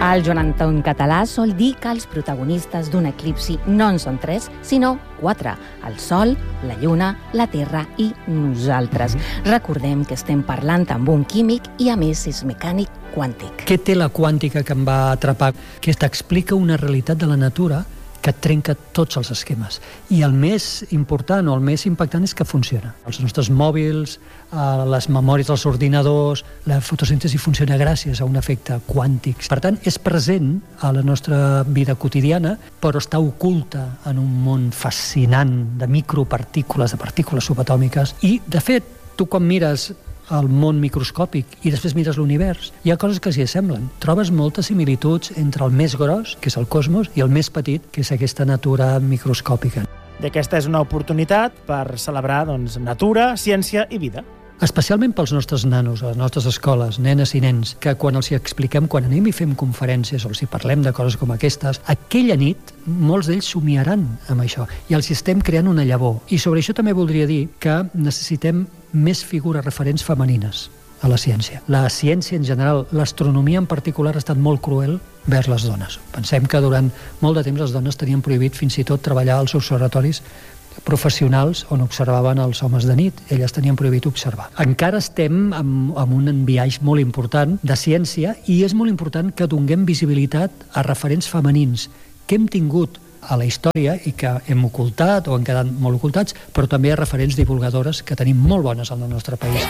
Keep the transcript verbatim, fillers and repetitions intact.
El Joan Anton Català sol dir que els protagonistes d'un eclipsi no en són tres, sinó quatre. El Sol, la Lluna, la Terra i nosaltres. Recordem que estem parlant amb un químic i, a més, és mecànic quàntic. Què té la quàntica que em va atrapar? Que t'explica una realitat de la natura que et trenca tots els esquemes. I el més important o el més impactant és que funciona. Els nostres mòbils, les memòries dels ordinadors, la fotosíntesi funciona gràcies a un efecte quàntic. Per tant, és present a la nostra vida quotidiana, però està oculta en un món fascinant de micropartícules, de partícules subatòmiques. I, de fet, tu quan mires el món microscòpic i després mires l'univers, hi ha coses que s'hi assemblen. Trobes moltes similituds entre el més gros, que és el cosmos, i el més petit, que és aquesta natura microscòpica. I aquesta és una oportunitat per celebrar doncs, natura, ciència i vida. Especialment pels nostres nanos, a les nostres escoles, nenes i nens, que quan els hi expliquem, quan anem i fem conferències o els hi parlem de coses com aquestes, aquella nit molts d'ells somiaran amb això i els estem creant una llavor. I sobre això també voldria dir que necessitem més figures referents femenines a la ciència. La ciència en general, l'astronomia en particular, ha estat molt cruel vers les dones. Pensem que durant molt de temps les dones tenien prohibit fins i tot treballar als observatoris professionals on observaven els homes de nit. Elles tenien prohibit observar. Encara estem amb, amb un enviatge molt important de ciència i és molt important que donem visibilitat a referents femenins que hem tingut a la història i que hem ocultat o han quedat molt ocultats, però també a referents divulgadores que tenim molt bones al nostre país.